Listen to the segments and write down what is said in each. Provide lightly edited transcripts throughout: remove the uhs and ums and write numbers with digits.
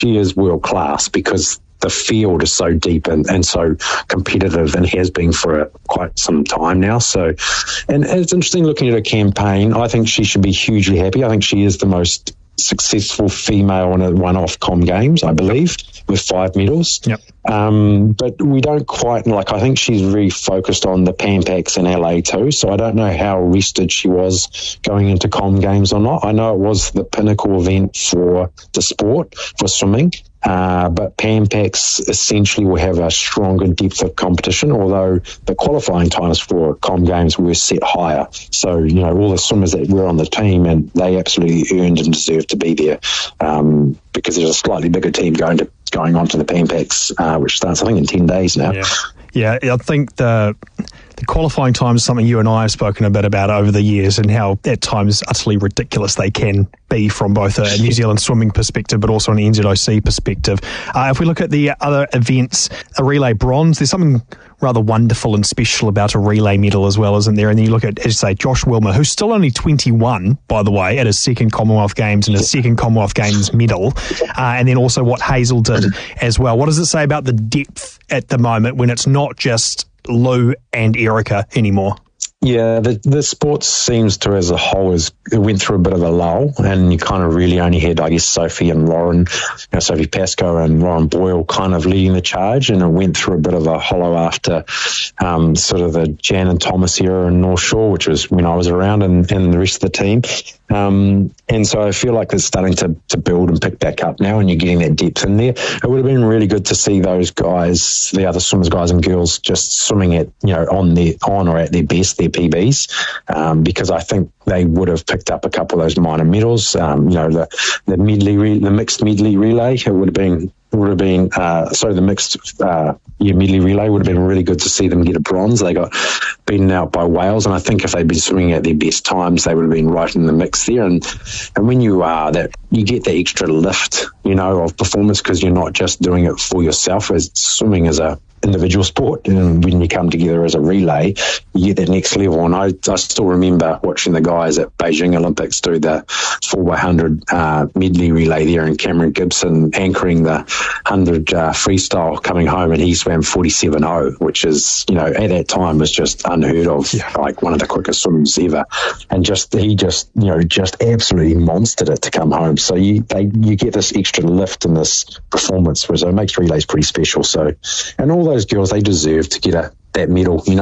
she is world class because the field is so deep and so competitive and has been for quite some time now. So, and it's interesting looking at her campaign. I think she should be hugely happy. I think she is the most successful female in a one-off Com Games, I believe, with 5 medals. Yep. But we don't quite, I think she's very focused on the Pan Pacs in LA too, so I don't know how rested she was going into Com Games or not. I know it was the pinnacle event for the sport, for swimming, but Pan Pacs essentially will have a stronger depth of competition, although the qualifying times for Com Games were set higher. So, all the swimmers that were on the team, and they absolutely earned and deserved to be there, because there's a slightly bigger team going on to the Pan Pacs, which starts, I think, in 10 days now. Yeah, I think the qualifying time is something you and I have spoken a bit about over the years, and how at times utterly ridiculous they can be from both a New Zealand swimming perspective but also an NZOC perspective. If we look at the other events, a relay bronze, there's something rather wonderful and special about a relay medal as well, isn't there? And then you look at, as you say, Josh Wilmer, who's still only 21, by the way, at his second Commonwealth Games and his second Commonwealth Games medal, and then also what Hazel did as well. What does it say about the depth at the moment when it's not just Lou and Erica anymore? Yeah, the sport seems to, as a whole, it went through a bit of a lull, and you kind of really only had, I guess, Sophie and Lauren, Sophie Pascoe and Lauren Boyle kind of leading the charge, and it went through a bit of a hollow after sort of the Jan and Thomas era in North Shore, which was when I was around, and the rest of the team. And so I feel like it's starting to build and pick back up now, and you're getting that depth in there. It would have been really good to see those guys, the other swimmers, guys and girls, just swimming at, on or at their best, their PBs, because I think they would have picked up a couple of those minor medals. The mixed medley relay, the mixed medley relay would have been really good to see them get a bronze. They got beaten out by Wales, and I think if they'd been swimming at their best times, they would have been right in the mix there. And when you are that, you get the extra lift, of performance, because you're not just doing it for yourself. As swimming is a individual sport, and when you come together as a relay, you get that next level. And I still remember watching the guys at Beijing Olympics do the 4x100 medley relay there, and Cameron Gibson anchoring the 100 freestyle coming home, and he swam 47.0, which is, at that time was just unheard of, like one of the quickest swims ever. And he just absolutely monstered it to come home. So you get this extra lift in this performance, so it makes relays pretty special. So, and all those girls, they deserve to get that medal. The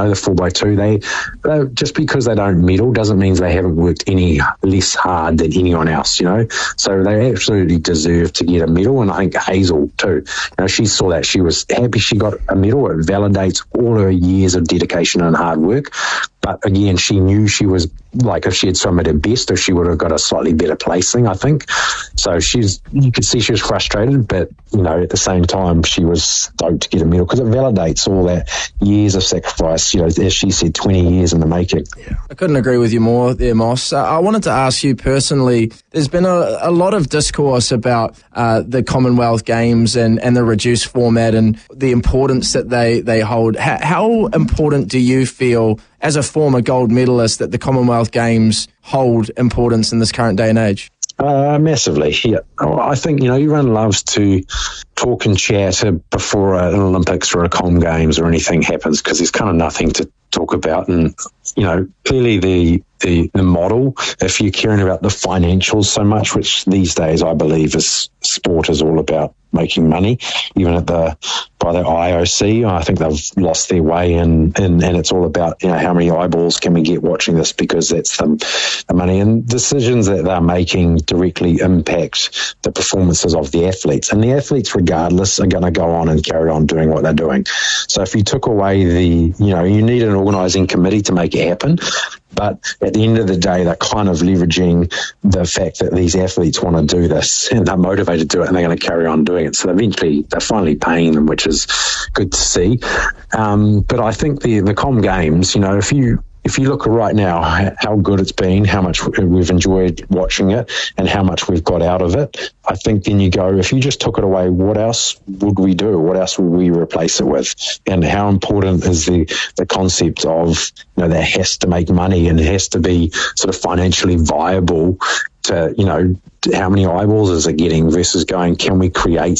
4x2, they just because they don't medal doesn't mean they haven't worked any less hard than anyone else, So they absolutely deserve to get a medal, and I think Hazel too. She saw that. She was happy she got a medal. It validates all her years of dedication and hard work. But again, she knew she was, if she had swum at her best, or she would have got a slightly better placing, I think. So you could see she was frustrated, but, at the same time, she was stoked to get a medal, because it validates all that years of sacrifice, as she said, 20 years in the making. Yeah. I couldn't agree with you more there, Moss. I wanted to ask you personally, there's been a lot of discourse about the Commonwealth Games and the reduced format and the importance that they hold. How important do you feel, as a former gold medalist, that the Commonwealth Games hold importance in this current day and age? Massively, yeah. I think, everyone loves to talk and chat before an Olympics or a Com Games or anything happens, because there's kind of nothing to talk about. And, clearly the model, if you're caring about the financials so much, which these days I believe sport is all about making money, even by the IOC, I think they've lost their way, and it's all about, how many eyeballs can we get watching this, because that's the money, and decisions that they're making directly impact the performances of the athletes, and the athletes regardless are going to go on and carry on doing what they're doing. So if you took away you need an organising committee to make it happen. But at the end of the day, they're kind of leveraging the fact that these athletes want to do this, and they're motivated to do it, and they're going to carry on doing it. So eventually they're finally paying them, which is good to see. But I think the Com Games, if you look right now, how good it's been, how much we've enjoyed watching it, and how much we've got out of it, I think then you go, if you just took it away, what else would we do? What else would we replace it with? And how important is the concept of, that has to make money and it has to be sort of financially viable to, how many eyeballs is it getting versus going, can we create